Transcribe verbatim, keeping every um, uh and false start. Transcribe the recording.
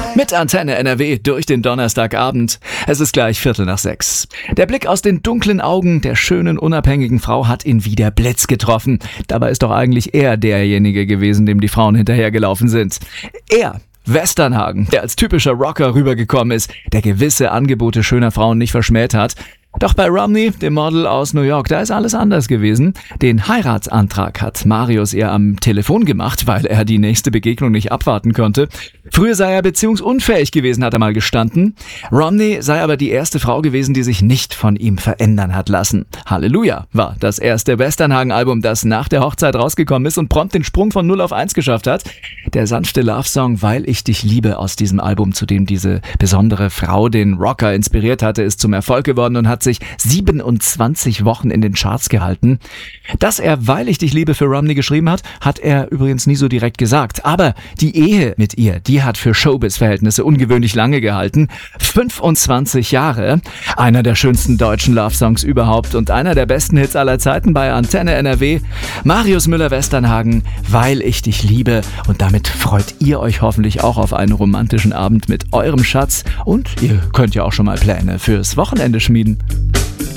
Mit Antenne N R W durch den Donnerstagabend. Es ist gleich Viertel nach sechs. Der Blick aus den dunklen Augen der schönen, unabhängigen Frau hat ihn wie der Blitz getroffen. Dabei ist doch eigentlich er derjenige gewesen, dem die Frauen hinterhergelaufen sind. Er, Westernhagen, der als typischer Rocker rübergekommen ist, der gewisse Angebote schöner Frauen nicht verschmäht hat. Doch bei Romney, dem Model aus New York, da ist alles anders gewesen. Den Heiratsantrag hat Marius ihr am Telefon gemacht, weil er die nächste Begegnung nicht abwarten konnte. Früher sei er beziehungsunfähig gewesen, hat er mal gestanden. Romney sei aber die erste Frau gewesen, die sich nicht von ihm verändern hat lassen. Halleluja war das erste Westernhagen-Album, das nach der Hochzeit rausgekommen ist und prompt den Sprung von null auf eins geschafft hat. Der sanfte Love-Song Weil ich dich liebe aus diesem Album, zu dem diese besondere Frau den Rocker inspiriert hatte, ist zum Erfolg geworden und hat sich siebenundzwanzig Wochen in den Charts gehalten. Dass er Weil ich dich liebe für Romney geschrieben hat, hat er übrigens nie so direkt gesagt. Aber die Ehe mit ihr, die hat für Showbiz-Verhältnisse ungewöhnlich lange gehalten. fünfundzwanzig Jahre. Einer der schönsten deutschen Love-Songs überhaupt und einer der besten Hits aller Zeiten bei Antenne N R W. Marius Müller-Westernhagen, Weil ich dich liebe. Und damit freut ihr euch hoffentlich auch auf einen romantischen Abend mit eurem Schatz. Und ihr könnt ja auch schon mal Pläne fürs Wochenende schmieden.